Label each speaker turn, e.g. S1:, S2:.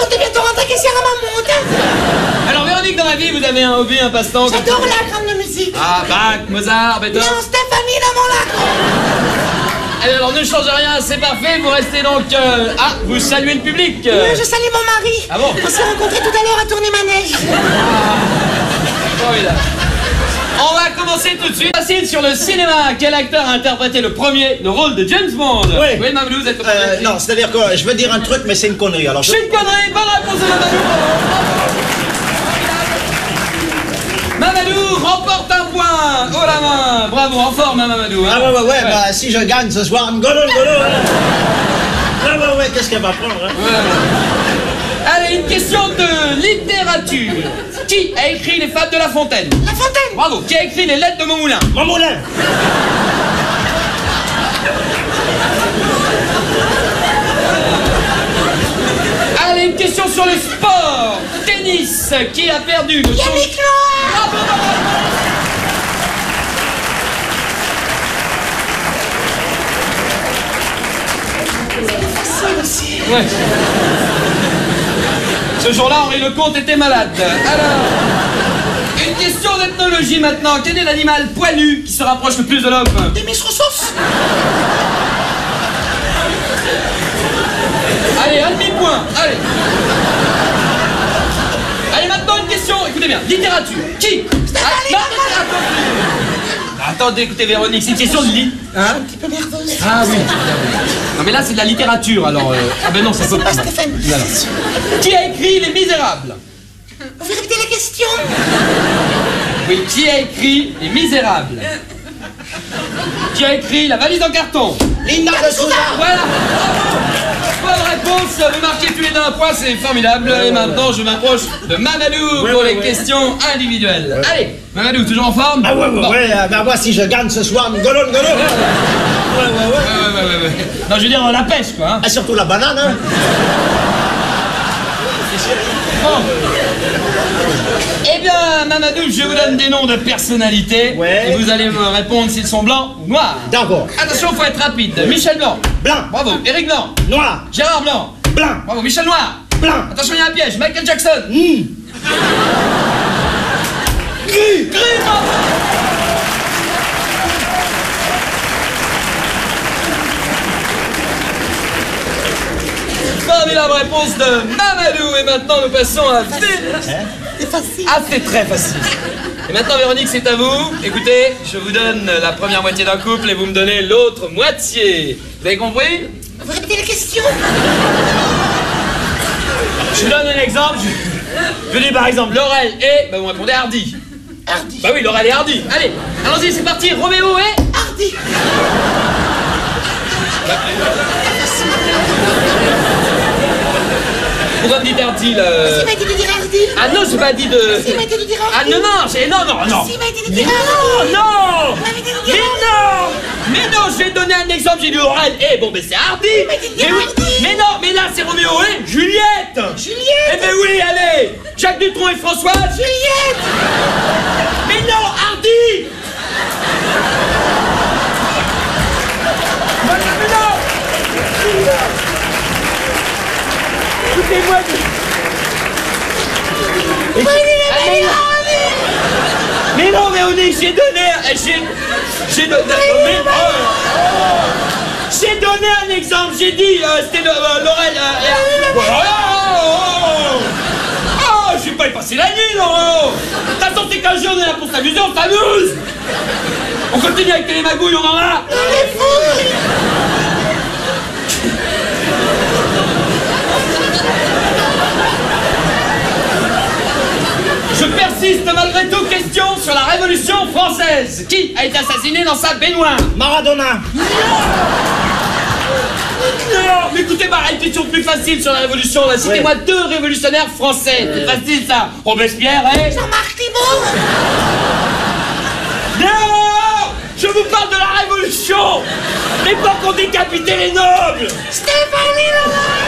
S1: comptez bientôt rentrer caissière à ma montre.
S2: Alors Véronique, dans la vie, vous avez un hobby, un passe-temps?
S1: J'adore la grande musique.
S2: Ah, Bach, Mozart, Beethoven.
S1: Non, Stéphanie dans mon lac.
S2: Allez, alors ne change rien, c'est parfait, vous restez donc... vous saluez le public.
S1: Je salue mon mari.
S2: Ah bon?
S1: On s'est rencontrés tout à l'heure à Tournai-Manège.
S2: Formidable. On va commencer tout de suite. Facile sur le cinéma. Quel acteur a interprété le rôle de James Bond? Oui, Mamadou, vous êtes le
S3: Non, c'est-à-dire que je veux dire un truc, mais c'est une connerie. Alors
S2: C'est une connerie, bonne réponse de Mamadou. Mamadou remporte un point. Oh la main. Bravo, en forme, hein, Mamadou. Hein.
S3: Ah ouais, bah si je gagne ce soir, ngolo. Ouais, qu'est-ce qu'elle va prendre, hein?
S2: Allez, une question de littérature. Qui a écrit Les Fables de La Fontaine?
S1: La Fontaine.
S2: Bravo. Qui a écrit Les Lettres de Montmoulin?
S3: Montmoulin.
S2: Allez, une question sur le sport. Tennis. Qui a perdu le
S1: Yannick Noah.
S2: Bravo.
S1: Facile aussi.
S2: Ouais. Ce jour-là, Henri Lecomte était malade. Alors, une question d'ethnologie maintenant. Quel est l'animal poilu qui se rapproche le plus de l'homme?
S1: Des Miss Roussos.
S2: Allez, un demi-point. Allez. Allez, maintenant une question. Écoutez bien. Littérature. Qui? Attendez, écoutez Véronique, c'est une question de lit.
S1: Un petit peu nerveuse.
S2: Ah oui. Non mais là c'est de la littérature alors. Ah ben non, ça peut pas.
S1: Stéphane.
S2: Qui a écrit Les Misérables?
S1: Vous pouvez répéter la question?
S2: Oui, qui a écrit Les Misérables? Qui a écrit La Valise en carton?
S3: Linda de Souza.
S2: Voilà. Bonne réponse, vous marquez tous les deux un point, c'est formidable. Et maintenant je m'approche de Mamadou pour les questions individuelles. Allez, Mamadou, toujours en forme?
S3: Ah ouais, bah moi si je gagne ce soir, ngolo. Ouais.
S2: Non, je veux dire la pêche quoi. Hein.
S3: Ah, surtout la banane, hein.
S2: Bon. Eh bien, Mamadou, je vous donne des noms de personnalités.
S3: Ouais.
S2: Et vous allez me répondre s'ils sont blancs ou noirs.
S3: D'accord.
S2: Attention, faut être rapide. Michel Blanc.
S3: Blanc.
S2: Bravo. Éric Blanc.
S3: Noir.
S2: Gérard Blanc.
S3: Blanc.
S2: Bravo. Michel Noir.
S3: Blanc.
S2: Attention, il y a un piège. Michael Jackson.
S3: Gris.
S2: Formidable réponse de Mamadou. Et maintenant, nous passons à...
S1: C'est facile.
S2: Ah, c'est très facile. Et maintenant, Véronique, c'est à vous. Écoutez, je vous donne la première moitié d'un couple et vous me donnez l'autre moitié. Vous avez compris?
S1: Vous répétez la question?
S2: Je vous donne un exemple. Je dis par exemple, Laurel et... Bah, vous répondez Hardy.
S1: Hardy.
S2: Bah oui, Laurel et Hardy. Allez, allons-y, c'est parti. Roméo et...
S1: Hardy.
S2: Pourquoi me dites Hardy, là?
S1: Il m'a dit de dire Hardy.
S2: Ah non, j'ai pas dit de...
S1: Il m'a dit de dire
S2: Ah
S1: Hardy.
S2: non, non.
S1: Il m'a dit de dire Hardy.
S2: Non.
S1: Il m'a dit de
S2: Mais
S1: dire Hardy.
S2: non. Mais non, je vais donner un exemple, j'ai dit Laurel et... Bon, ben c'est Hardy. Mais oui, mais non, mais là, c'est Roméo et Juliette. Eh ben oui, allez. Jacques Dutronc et Françoise.
S1: Juliette.
S2: Mais non, Hardy. Mais non. Écoutez-moi. Mais non, Véronique, j'ai donné... J'ai donné... J'ai donné un exemple, j'ai dit... C'était Laurel... Oh, je vais pas y passer la nuit, Laurent. De toute façon, c'est qu'un jour, on est là pour s'amuser, on s'amuse. On continue avec les magouilles, on en a.
S1: On est fous.
S2: Je persiste malgré tout. Question sur la Révolution française. Qui a été assassiné dans sa baignoire?
S3: Maradona.
S2: Non, mais écoutez, une question plus facile sur la Révolution. Là. Citez-moi deux révolutionnaires français. C'est facile, ça. Robespierre et...
S1: Jean-Marc Thibault.
S2: Non, je vous parle de la Révolution. L'époque où on décapitait les nobles.
S1: Stéphanie Laurent.